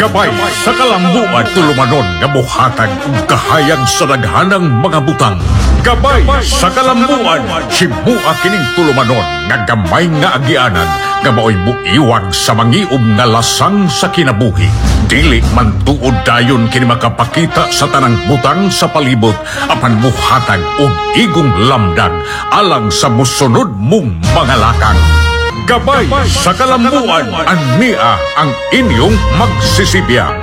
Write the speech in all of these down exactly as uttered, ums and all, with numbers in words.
Gabay sa kalambuan tulumanon nga buhatag ug kahayag sa daghanang mga butang. Gabay sa kalambuan himua kining tulumanon nga gamay nga agianan nga mao'y muiwag sa mangiom nga lasang sa kinabuhi. Dili man tuod dayon kini makapakita sa tanang butang sa palibot apan muhatag og igong lamdag alang sa musunod mong mga lakang. Gabay sa kalambuan, ania ang inyong magsisibya.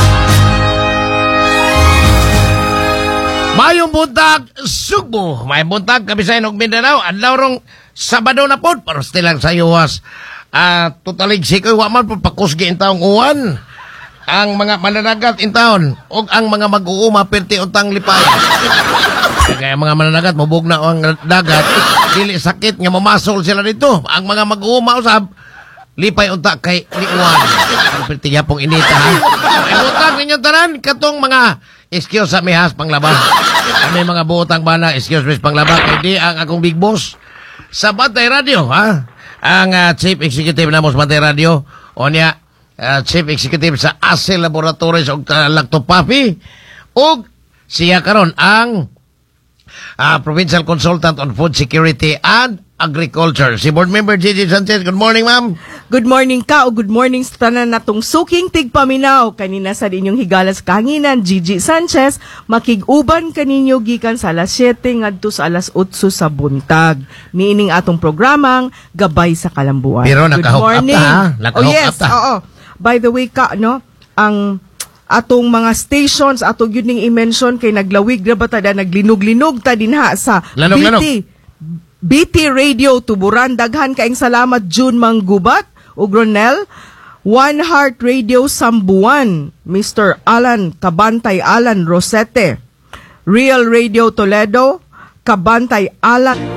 Mayong buntag, Sugbo. May buntag, Kabisayan ug Mindanao. Adlaw rong Sabado na po, para stilang sa iwas. Uh, totalig sikoy, waman po pakusgi in taong uwan. Ang mga mananagat in taon, o ang mga mag-uuma, perti utang lipay. Kaya mga mananagat, mabog na ang dagat, dili sakit nga mamasol sila dito. Ang mga mag-uuma usab, lipay unta kay liuan. Ang perti yapong inita, ha? Ay butang ninyong tanan, katong mga excuse sa mihas panglaba. Kami mga butang bala, excuse me panglaba, hindi ang akong big boss. Sa Bantay Radio, ha? Ang uh, Chief Executive na mo sa Bantay Radio, o niya, uh, Chief Executive sa A S E Laboratories o uh, Lactopapi, o siya karon ang uh, Provincial Consultant on Food Security and Agriculture. Si Board Member Gigi Sanchez. Good morning, ma'am. Good morning ka o good morning sa tanan natong suking tigpaminaw. Kanina sa inyong higala sa kahanginan, Gigi Sanchez, makig-uban kaninyo gikan sa alas siyete ngadto sa alas otso sa buntag. Niining atong programang Gabay sa Kalambuan. Pero naka-hook up ta, ha? Naka-hook Oh yes, up ta. oo. By the way ka, no, ang atong mga stations, atong yun ning i-mention kay naglawig na ba tada, naglinog-linog ta dinha sa Lanog, B T. lanog. B T Radio Tuburan. Daghan kaing salamat June Manggubat ug Ronel. One Heart Radio Sambuan, Mister Alan Kabantay Alan Rosete. Real Radio Toledo, Kabantay Alan